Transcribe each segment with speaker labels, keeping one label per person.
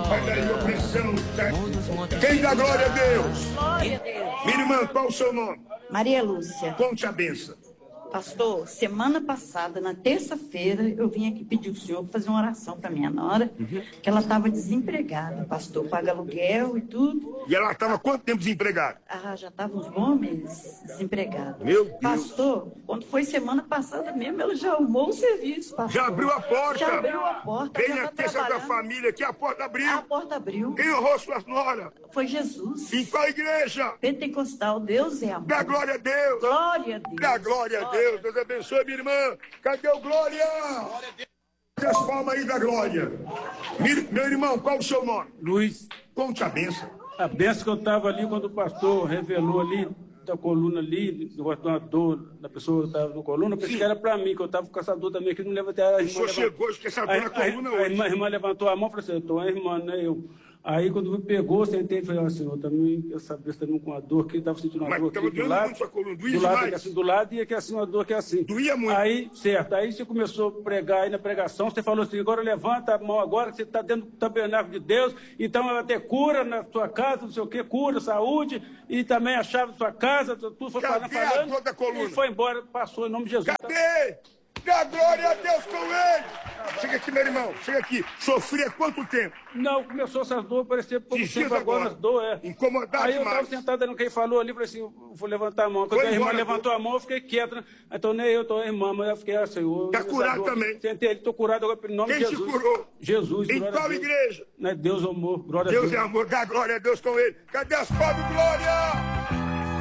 Speaker 1: Olha aí, opressão. Quem dá glória a Deus?
Speaker 2: Glória a Deus.
Speaker 1: Minha irmã, qual o seu nome?
Speaker 2: Maria Lúcia.
Speaker 1: Conte a benção.
Speaker 2: Pastor, semana passada, na terça-feira, eu vim aqui pedir ao senhor para fazer uma oração para minha nora, que ela estava desempregada. Pastor, paga aluguel e tudo.
Speaker 1: E ela estava quanto tempo desempregada?
Speaker 2: Ah, já estava uns bons meses desempregada.
Speaker 1: Meu Deus.
Speaker 2: Pastor, quando foi semana passada mesmo, ela já arrumou o serviço, pastor.
Speaker 1: Já abriu a porta.
Speaker 2: Já abriu a porta.
Speaker 1: Vem
Speaker 2: já
Speaker 1: na
Speaker 2: tá
Speaker 1: terça da
Speaker 2: trabalhando.
Speaker 1: família que a porta abriu.
Speaker 2: A porta abriu.
Speaker 1: Quem honrou sua nora?
Speaker 2: Foi Jesus.
Speaker 1: Em qual igreja?
Speaker 2: Pentecostal, Deus é amor.
Speaker 1: Dá glória a Deus.
Speaker 2: Glória a Deus.
Speaker 1: Dá glória a Deus. Deus abençoe, minha irmã. Cadê o glória? As palmas aí da glória. Meu irmão, qual o seu nome?
Speaker 3: Luiz,
Speaker 1: Conte a benção.
Speaker 3: a benção que eu estava ali quando o pastor revelou ali, da coluna ali, uma dor da pessoa que estava na coluna, eu pensei que era para mim, que eu estava com essa dor também, que não levantei.
Speaker 1: O senhor chegou, que essa dor na coluna hoje.
Speaker 3: A irmã levantou a mão e falou assim, eu estou a irmã, né? Aí quando me pegou, sentei e falei assim, eu também, eu sabia que estava com uma dor, que estava sentindo uma
Speaker 1: Mas
Speaker 3: dor
Speaker 1: estava
Speaker 3: aqui do
Speaker 1: doendo
Speaker 3: lado.
Speaker 1: muito sua coluna, doía
Speaker 3: Do lado,
Speaker 1: demais.
Speaker 3: aqui assim, do lado, e aqui assim, uma dor que é assim.
Speaker 1: Doía muito.
Speaker 3: Aí, certo, aí você começou a pregar aí na pregação, você falou assim, agora levanta a mão agora, que você está dentro do tabernáculo de Deus, então ela ter cura na sua casa, não sei o quê, cura, saúde, e também a chave da sua casa, tudo foi
Speaker 1: Cadê a dor da coluna?
Speaker 3: e foi embora, passou em nome de Jesus.
Speaker 1: Cadê? Dá glória a Deus com ele. Chega aqui, meu irmão. Chega aqui. Sofria quanto tempo?
Speaker 3: Não, começou essas dores, parecia pouco
Speaker 1: Esses dias
Speaker 3: tempo agora,
Speaker 1: agora.
Speaker 3: as dores,
Speaker 1: Incomodado
Speaker 3: Aí eu
Speaker 1: demais.
Speaker 3: estava sentado ali, quem falou ali, falei assim, eu vou levantar a mão. Quando
Speaker 1: Foi
Speaker 3: a irmã
Speaker 1: embora,
Speaker 3: levantou a mão, eu fiquei quieto, né? Então nem eu, tô a irmã, mas eu fiquei assim, Senhor.
Speaker 1: Tá curado também.
Speaker 3: Sentei ali, tô curado agora pelo nome
Speaker 1: Quem
Speaker 3: de
Speaker 1: te
Speaker 3: Jesus.
Speaker 1: curou?
Speaker 3: Jesus,
Speaker 1: Em
Speaker 3: glória a
Speaker 1: qual
Speaker 3: Deus.
Speaker 1: igreja?
Speaker 3: Né? Deus amor, glória a
Speaker 1: Deus
Speaker 3: Deus.
Speaker 1: é amor. Dá glória a Deus com ele. Cadê as palmas de glória?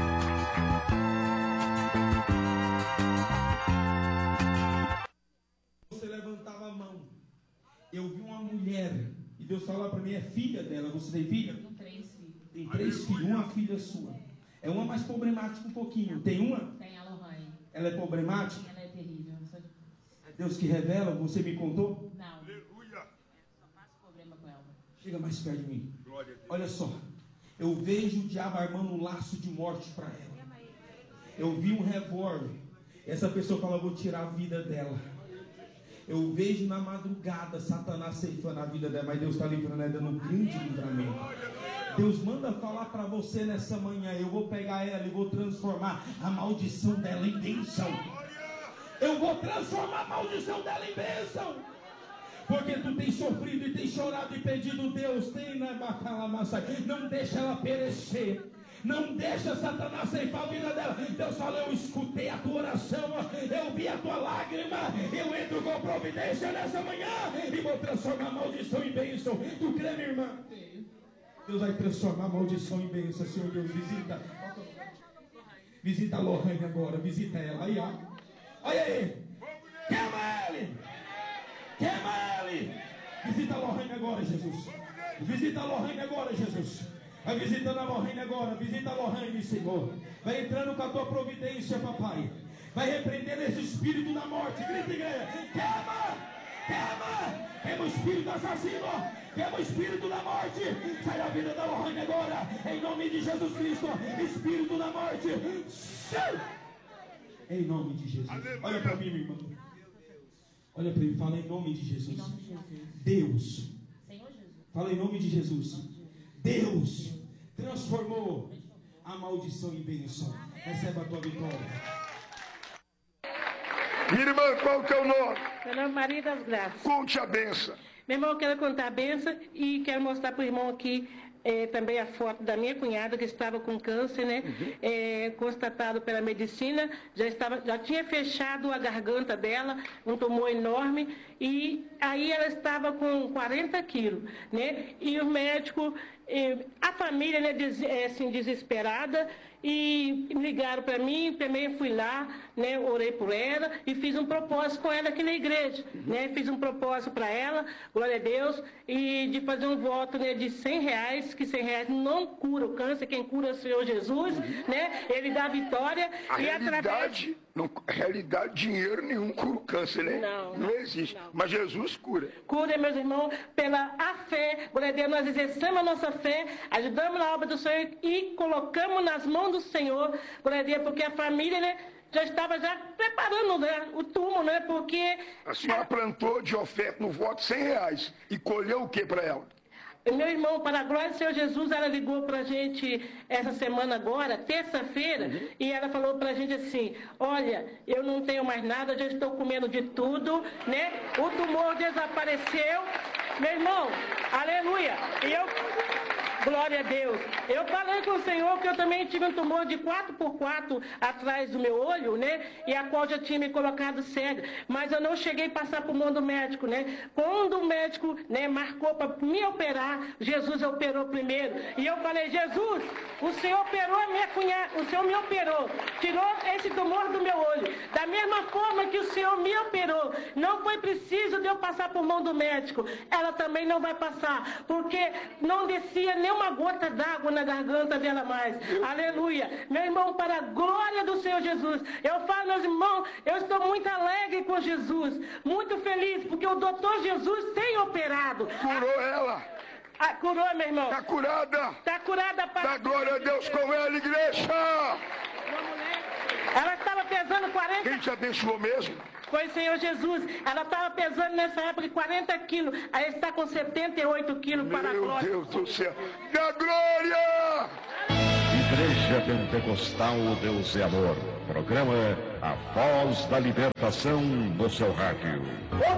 Speaker 4: Você levantava a mão. Eu vi uma mulher e Deus falou para mim, é filha dela. Você tem filha?
Speaker 5: Tenho 3 filhos.
Speaker 4: Tem 3 filhos, uma filha sua. É uma mais problemática um pouquinho. Tem uma?
Speaker 5: Tem a Lohane.
Speaker 4: Ela é problemática?
Speaker 5: Ela é terrível. Só de...
Speaker 4: É Deus que revela? Você me contou?
Speaker 5: Não.
Speaker 1: Aleluia.
Speaker 5: Só faço problema com ela.
Speaker 4: Chega mais perto de mim.
Speaker 1: Glória a Deus.
Speaker 4: Olha só. Eu vejo o diabo armando um laço de morte para ela. Eu vi um revólver. Essa pessoa fala, vou tirar a vida dela. Eu vejo na madrugada Satanás ceifando a vida dela, mas Deus está livrando ela, dando um grande livramento. Deus manda falar para você nessa manhã, eu vou pegar ela e vou transformar a maldição dela em bênção. Eu vou transformar a maldição dela em bênção. Porque tu tem sofrido e tem chorado e pedido, Deus, tem na bacalamaça, não deixa ela perecer. Não deixa Satanás ceifar a vida dela. Deus fala, eu escutei a tua oração, eu vi a tua lágrima, eu entro com providência nessa manhã e vou transformar a maldição em bênção. Tu crê, minha irmã? Deus vai transformar a maldição em bênção. Senhor Deus, visita a Lohane agora, visita ela. Aí, ó. Olha aí. Queima ele. Queima ele. Visita a Lohane agora, Jesus. Visita a Lohane agora, Jesus. Vai visitando a Lohane agora, visita a Lohane, Senhor. Vai entrando com a tua providência, papai. Vai repreender esse espírito da morte. Grita, igreja. Queima! Queima! Queima o espírito assassino. Queima o espírito da morte. Sai da vida da Lohane agora. Em nome de Jesus Cristo. Espírito da morte. Sai! Em nome de Jesus. Olha para mim, meu irmão. Olha para mim, fala em nome de Jesus. Deus.
Speaker 5: Senhor Jesus.
Speaker 4: Fala em nome de Jesus. Deus transformou a maldição em bênção. Receba a tua vitória.
Speaker 1: Minha irmã, qual é o teu nome?
Speaker 6: Meu nome é Maria das Graças.
Speaker 1: Conte a benção.
Speaker 6: Meu irmão, eu quero contar a benção e quero mostrar para o irmão aqui também a foto da minha cunhada que estava com câncer, né? Constatado pela medicina, já tinha fechado a garganta dela, um tumor enorme, e aí ela estava com 40 quilos, né? E o médico, a família, né, assim, desesperada, e ligaram para mim, também fui lá, né, orei por ela e fiz um propósito com ela aqui na igreja, né, fiz um propósito para ela, glória a Deus, e de fazer um voto, né, de R$100, que R$100 não cura o câncer, quem cura é o Senhor Jesus, né, ele dá vitória.
Speaker 1: A realidade, realidade, dinheiro nenhum cura o câncer, né? Não existe, não. Mas Jesus cura.
Speaker 6: Cura, meus irmãos, pela a fé, glória a Deus, nós exercemos a nossa fé, ajudamos na obra do Senhor e colocamos nas mãos do Senhor, glória a Deus, porque a família, né, já estava preparando, né, o túmulo, né, porque...
Speaker 1: A senhora plantou de oferta no voto R$100 e colheu o que para ela?
Speaker 6: Meu irmão, para a glória do Senhor Jesus, ela ligou para a gente essa semana agora, terça-feira, e ela falou para a gente assim, olha, eu não tenho mais nada, já estou comendo de tudo, né? O tumor desapareceu. Meu irmão, aleluia. E eu, glória a Deus. Eu falei com o Senhor que eu também tive um tumor de 4x4 atrás do meu olho, né? E a qual já tinha me colocado cega. Mas eu não cheguei a passar por mão do médico, né? Quando o médico, né, marcou para me operar, Jesus operou primeiro. E eu falei, Jesus, o Senhor operou a minha cunhada, o Senhor me operou, tirou esse tumor do meu olho. Da mesma forma que o Senhor me operou, não foi preciso de eu passar por mão do médico. Ela também não vai passar, porque não descia nenhuma gota d'água na garganta dela mais. Aleluia. Meu irmão, para a glória do Senhor Jesus, eu falo, meus irmãos, eu estou muito alegre com Jesus, muito feliz, porque o doutor Jesus tem operado.
Speaker 1: Curou ela.
Speaker 6: Curou, meu irmão.
Speaker 1: Está curada.
Speaker 6: Está curada para...
Speaker 1: Dá glória a Deus com ela, igreja.
Speaker 6: Ela estava pesando 40...
Speaker 1: Quem te abençoou mesmo?
Speaker 6: Foi o Senhor Jesus. Ela estava pesando nessa época 40 quilos. Aí está com 78 quilos para a glória.
Speaker 1: Meu Deus do céu. Dá glória!
Speaker 7: Igreja Pentecostal Deus é Amor. Programa A Voz da Libertação no seu rádio.